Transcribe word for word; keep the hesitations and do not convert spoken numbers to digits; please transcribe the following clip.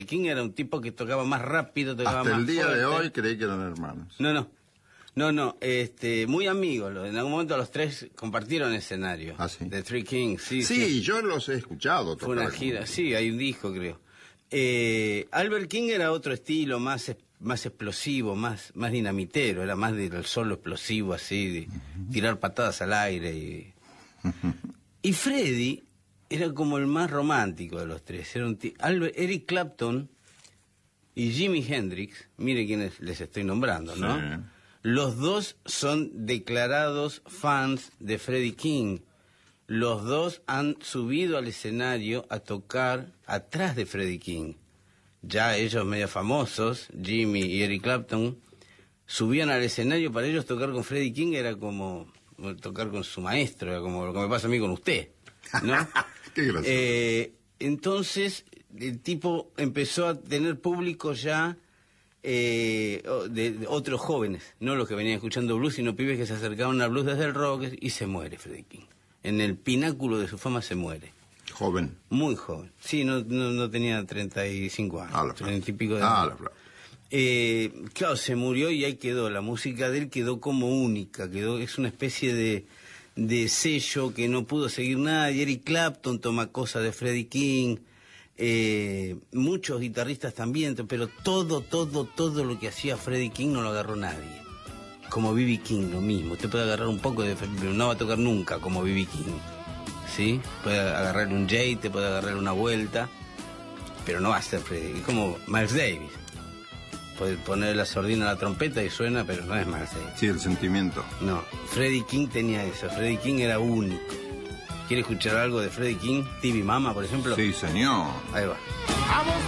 King era un tipo que tocaba más rápido, tocaba Hasta más el día fuerte. de hoy creí que eran hermanos. No, no. No, no, este, muy amigos. En algún momento los tres compartieron escenario. Ah, sí. The Three Kings, sí. Sí, sí. yo los he escuchado. Fue una gira, sí, hay un disco, creo. Eh, Albert King era otro estilo, más más explosivo, más más dinamitero, era más del solo explosivo, así, de uh-huh. tirar patadas al aire. Y, uh-huh. y Freddie era como el más romántico de los tres. Era un t- Albert, Eric Clapton y Jimi Hendrix, mire quiénes les estoy nombrando, ¿no? Sí. Los dos son declarados fans de Freddie King. Los dos han subido al escenario a tocar atrás de Freddie King. Ya ellos medio famosos, Jimmy y Eric Clapton, subían al escenario. Para ellos tocar con Freddie King era como tocar con su maestro, era como lo que me pasa a mí con usted, ¿no? Qué gracioso. Eh, entonces, el tipo empezó a tener público ya eh, de, de otros jóvenes, no los que venían escuchando blues, sino pibes que se acercaban al blues desde el rock, y se muere Freddie King. En el pináculo de su fama se muere. Joven. Muy joven. Sí, no, no, no tenía treinta y cinco años. Ah, treinta y pico de ah, años. Eh, claro, se murió y ahí quedó. La música de él quedó como única. Quedó, es una especie de, de sello que no pudo seguir nadie. Eric Clapton toma cosas de Freddie King. Eh, muchos guitarristas también. Pero todo, todo, todo lo que hacía Freddie King no lo agarró nadie. Como B B King, lo mismo. Usted puede agarrar un poco de... pero no va a tocar nunca como B B King. ¿Sí? Puede agarrarle un Jay, te puede agarrarle una vuelta, pero no va a ser Freddie. Es como Miles Davis. Puede poner la sordina a la trompeta y suena, pero no es Miles Davis. Sí, el sentimiento. No, Freddie King tenía eso. Freddie King era único. ¿Quiere escuchar algo de Freddie King? T V Mama, por ejemplo. Sí, señor. Ahí va.